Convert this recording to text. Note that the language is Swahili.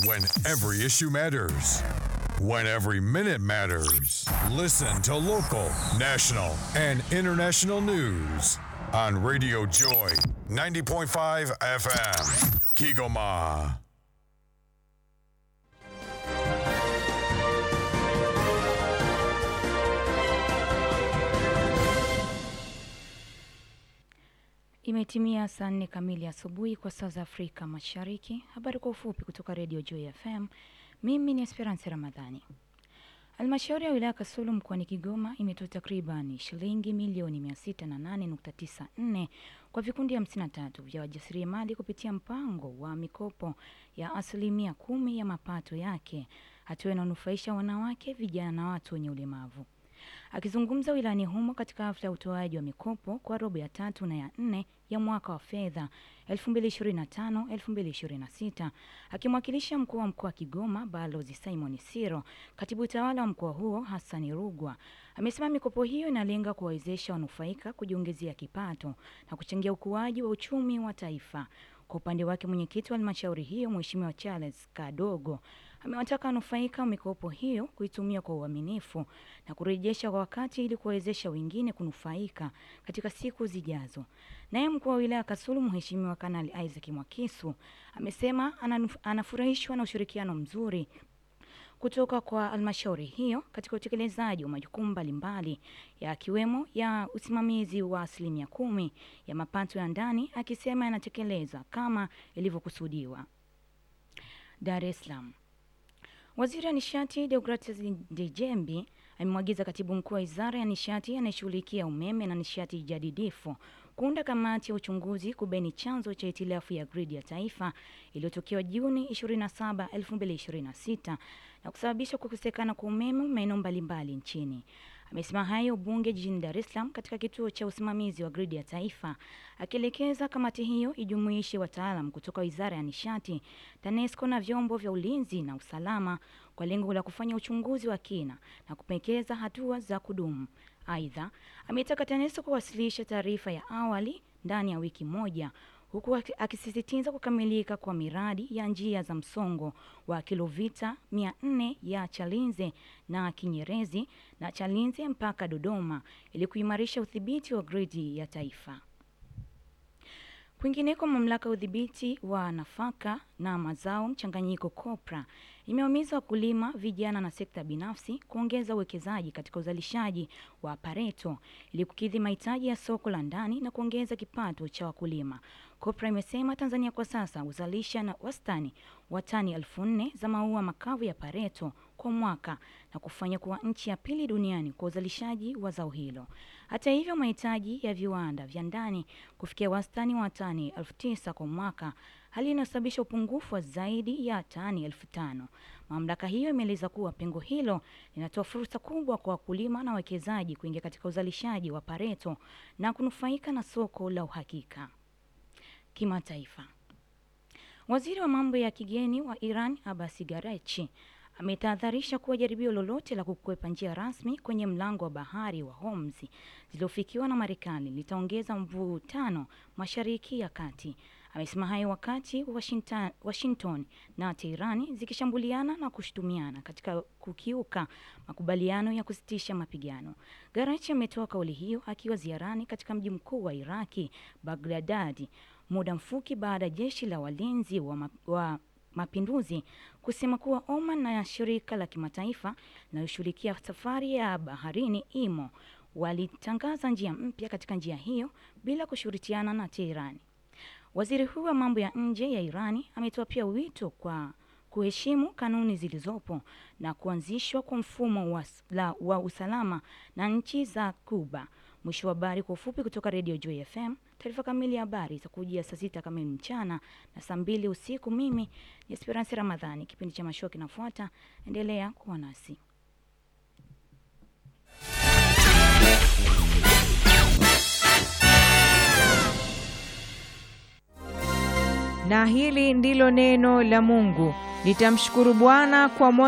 When every issue matters. When every minute matters. Listen to local, national, and international news on Radio Joy 90.5 FM. Kigoma. Imetimia saa 4 kamili asubuhi kwa saa za Afrika Mashariki. Habari kwa ufupi kutoka Radio Joy FM. Mimi ni Esperance Ramadhani. Halmashauri ya wilaya Kasulu mkoani Kigoma imetoa takriban shilingi milioni 608.94 kwa vikundi 53 vya wajasiriamali kupitia mpango wa mikopo ya 10% ya mapato yake, hatua inayonufaisha wanawake, vijana na watu wenye ulemavu. Akizungumza wilayani humo katika hafla ya utoaji wa mikopo kwa robo ya 3 na ya 4 ya mwaka wa fedha 2025-2026, akimwakilisha mkuu wa mkoa wa Kigoma Balozi Simon Siro, katibu tawala wa mkoa huo Hassan Rugwa amesema mikopo hiyo inalenga kuwawezesha wanufaika kujiongezea kipato na kuchangia ukuaji wa uchumi wa taifa. Kwa upande wake mwenyekiti wa halmashauri hiyo Mheshimiwa Charles Kadogo amewataka wanufaika wa mikopo hiyo kuitumia kwa uaminifu na kurejesha kwa wakati ili kuwawezesha wengine kunufaika katika siku zijazo. Naye mkuu wa wilaya Kasulu Mheshimiwa Kanali Isaac Mwakisu amesema anafurahishwa na ushirikiano mzuri kutoka kwa halmashauri hiyo katika utekelezaji wa majukumu mbalimbali yakiwemo ya usimamizi wa 10% ya mapato ya ndani, akisema yanatekeleza kama ilivyokusudiwa. Dar es Salaam. Waziri wa Nishati Deogratias Ndejembi amemwagiza katibu mkuu wa Wizara ya Nishati anayeshughulikia umeme na nishati jadidifu kuunda kamati ya uchunguzi kubaini chanzo cha hitilafu ya gridi ya taifa iliyotokea Juni 27, 2026 na kusababisha kukosekana kwa umeme maeneo mbalimbali nchini. Amesema hayo bunge jijini Dar es Salaam katika kituo cha usimamizi wa gridi ya taifa, akielekeza kamati hiyo ijumuishe wataalamu kutoka Wizara ya Nishati, TANESCO na vyombo vya ulinzi na usalama kwa lengo la kufanya uchunguzi wa kina na kupendekeza hatua za kudumu. Aidha, ametaka TANESCO kuwasilisha taarifa ya awali ndani ya wiki moja, huku akisisitiza kukamilika kwa miradi ya njia za msongo wa kilovita 400 ya Chalinze na Kinyerezi na Chalinze mpaka Dodoma ili kuimarisha udhibiti wa gridi ya taifa. Kwingineko, mamlaka ya udhibiti wa nafaka na mazao mchanganyiko COPRA imewahimiza wakulima, vijana na sekta binafsi kuongeza uwekezaji katika uzalishaji wa pareto ili kukidhi mahitaji ya soko la ndani na kuongeza kipato cha wakulima. COPRA imesema Tanzania kwa sasa uzalisha na wastani wa tani 4,000 za maua makavu ya pareto kwa mwaka na kufanya kuwa nchi ya pili duniani kwa uzalishaji wa zao hilo. Hata hivyo, mahitaji ya viwanda vya ndani kufikia wastani wa tani 9,000 kwa mwaka, hali inasababisha upungufu wa zaidi ya tani 5,000. Mamlaka hiyo imeeleza kuwa pengo hilo linatoa fursa kubwa kwa wakulima na wawekezaji kuingia katika uzalishaji wa pareto na kunufaika na soko la uhakika. Kimataifa. Waziri wa mambo ya kigeni wa Iran Abbas Araghchi ametahadharisha kuwa jaribio lolote la kukwepa njia rasmi kwenye mlango wa bahari wa Hormuz zilizofikiwa na Marekani litaongeza mvutano Mashariki ya Kati. Amesema hayo wakati Washington na Tehran zikishambuliana na kushutumiana katika kukiuka makubaliano ya kusitisha mapigano. Araghchi ametoa kauli hiyo akiwa ziarani katika mji mkuu wa Iraki, Baghdad, muda mfupi baada ya jeshi la walinzi wa mapinduzi kusema kuwa Oman na shirika la kimataifa linaloshughulikia safari ya baharini IMO walitangaza njia mpya katika njia hiyo bila kushirikiana na Tehran. Waziri huu wa mambo ya nje ya Irani ametoa pia wito kwa kuheshimu kanuni zilizopo na kuanzishwa kwa mfumo wa usalama na nchi za Kuba. Mwisho wa habari kwa ufupi kutoka Radio Joy FM. Taarifa kamili ya habari itakujia saa 6 kamili mchana na saa 2 usiku. Mimi ni Esperance Ramadhani. Kipindi cha mashoki kinafuata. Endelea kuwa nasi. Na hili ndilo neno la Mungu. Nitamshukuru Bwana kwa